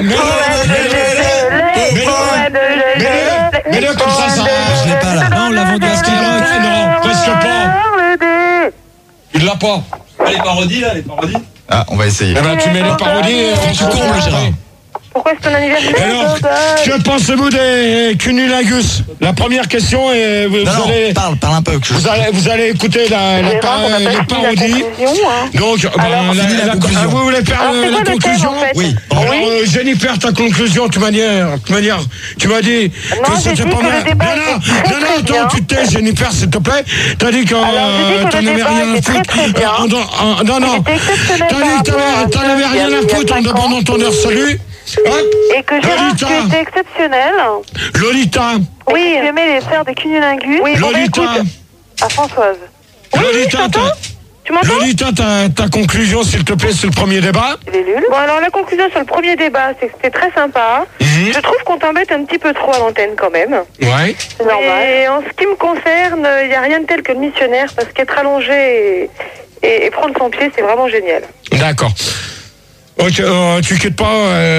Mets-le comme ça. Je l'ai pas là. Non, on l'a vendu à Skyrock. Non, presque pas. Il l'a pas. Les parodies là, les parodies. Ah, on va essayer. Eh ben, tu mets les parodies et tu combles, Gérard. Pourquoi c'est ton anniversaire? Alors, que pensez-vous des cunnilingus? La première question est vous allez parle un peu. Vous allez écouter les parodies. Donc, vous voulez faire la conclusion? Oui. Alors, Jennifer, ta conclusion, tu m'as dit que c'était pas mal. Non, attends, tu te tais, Jennifer, s'il te plaît. T'as dit que t'en avais rien à foutre. Non. T'as dit que t'en avais rien à foutre en demandant ton heure salut. Et que Gérard, tu étais exceptionnel. Lolita. Oui, j'aimais les faire des cunilingus. Oui, Lolita. À Françoise. Lolita, ta conclusion, s'il te plaît, sur le premier débat. Bon, alors la conclusion sur le premier débat, c'est que c'était très sympa. Je trouve qu'on t'embête un petit peu trop à l'antenne quand même. Ouais. C'est normal. Et en ce qui me concerne, il n'y a rien de tel que le missionnaire, parce qu'être allongé et prendre son pied, c'est vraiment génial. D'accord. Ok, tu quittes pas,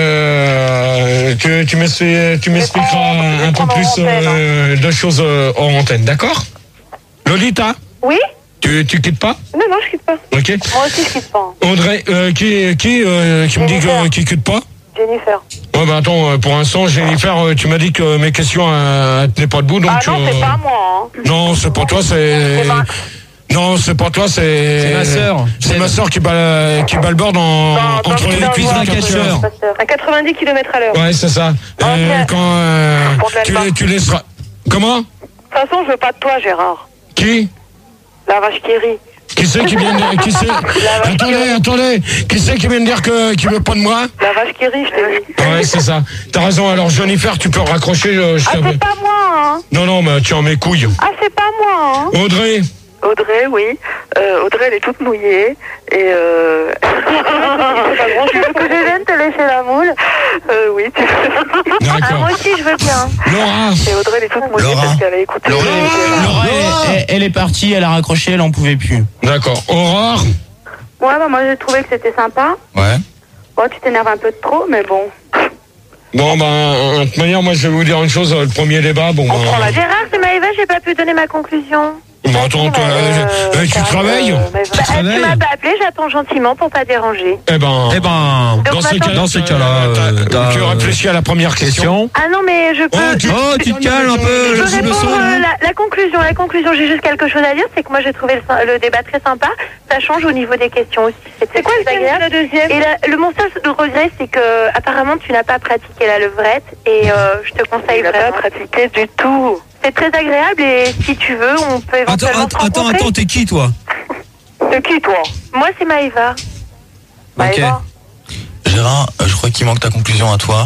tu m'expliqueras un peu plus de choses hors antenne, d'accord? Lolita? Oui? Tu quittes pas? Non, je quitte pas. Ok. Moi aussi, je quitte pas. Audrey, qui me dit qu'il quitte pas? Jennifer. Ouais, bah attends, pour l'instant, Jennifer, tu m'as dit que mes questions tenaient pas debout, donc... Ah non, c'est pas moi. Non, c'est pas toi, c'est... Non, c'est pas toi, c'est ma sœur. C'est ma sœur qui bat le bord entre les cuisses d'un catcheur. À 90 km à l'heure. Ouais, c'est ça. Quand tu laisseras... Comment? De toute façon, je veux pas de toi, Gérard. Qui? La vache qui rit. Qui c'est qui vient de... Attendez. Qui c'est qui vient de dire qu'il veut pas de moi? La vache qui rit, je t'ai dit. Ouais, c'est ça. T'as raison, alors Jennifer, tu peux raccrocher. C'est pas moi, hein. Non, mais tu en mes couilles. Ah, c'est pas moi, hein. Audrey, oui. Audrey, elle est toute mouillée. Et tu veux que je vienne te laisser la moule? Oui, tu veux. D'accord. Moi aussi, je veux bien. Laura. Et Audrey, elle est toute mouillée parce qu'elle a écouté. Laura, elle est partie, elle a raccroché, elle en pouvait plus. D'accord. Aurore. Ouais, moi, j'ai trouvé que c'était sympa. Ouais. Bon, tu t'énerves un peu trop, mais bon. Bon, de toute manière, moi, je vais vous dire une chose. Le premier débat, Gérard, c'est Maëva, j'ai pas pu donner ma conclusion. Bon, attends, tu travailles? Tu m'as pas appelé, j'attends gentiment pour pas déranger. Eh ben, dans ces cas-là, tu réfléchis à la première question. Ah non, mais je peux... tu te calmes un peu, je peux répondre la conclusion, j'ai juste quelque chose à dire, c'est que moi j'ai trouvé le débat très sympa, ça change au niveau des questions aussi. C'est quoi la deuxième? Et mon seul regret, c'est que apparemment tu n'as pas pratiqué la levrette, et je te conseille vraiment pas pratiquer du tout. C'est très agréable et si tu veux, on peut éventuellement se rencontrer. Attends, t'es qui toi? C'est qui toi? Moi c'est Maëva. Ok. Gérard, je crois qu'il manque ta conclusion à toi.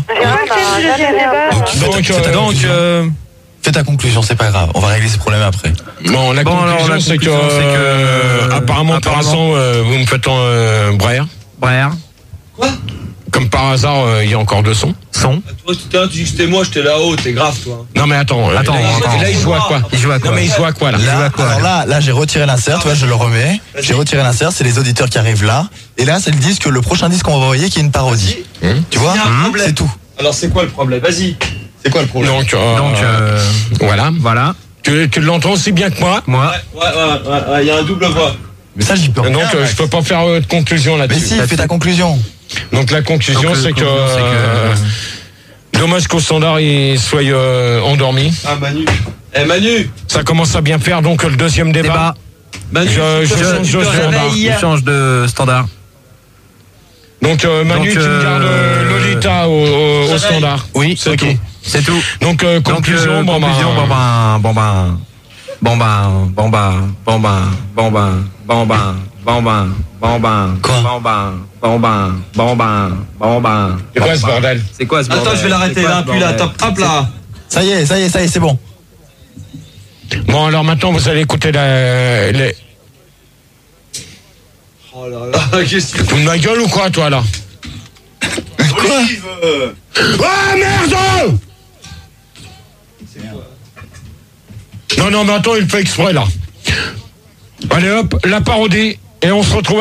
Fais ta conclusion, c'est pas grave. On va régler ces problèmes après. Bon, la conclusion, c'est que apparemment, par hasard, vous me faites Brère. Quoi? Comme par hasard, il y a encore deux sons. Toi, tout à l'heure, tu dis que c'était moi, j'étais là-haut, t'es grave, toi. Non, mais attends. Là, il joue à quoi? Non, mais il joue à quoi, là? Là, j'ai retiré l'insert, tu vois, je le remets. J'ai retiré l'insert, c'est les auditeurs qui arrivent là. Et là, c'est le disque, le prochain disque qu'on va envoyer qui est une parodie. Tu vois? C'est tout. Alors, c'est quoi le problème? Vas-y. C'est quoi le problème? Donc, voilà. Tu l'entends aussi bien que moi? Ouais, il y a un double voix. Mais ça, j'y peux rien. Donc, je peux pas faire de conclusion là-dessus. Mais si, fais ta conclusion. Donc, la conclusion, c'est que... Dommage qu'au standard, il soit endormi. Ah, Manu. Ça commence à bien faire, donc le deuxième débat. Manu, Je change de standard. Donc, Manu, tu me gardes Lolita au standard. Oui, c'est tout. C'est tout. Donc, conclusion, C'est quoi ce bordel? C'est quoi ce bordel? Attends, je vais l'arrêter là, puis là, top, hop là. Ça y est, c'est bon. Bon, alors maintenant, vous allez écouter les... Oh là là, qu'est-ce que tu fous de ma gueule ou quoi, toi, là? Quoi? Ah, merde! Non, mais attends, il fait exprès, là. Allez, hop, la parodie, et on se retrouve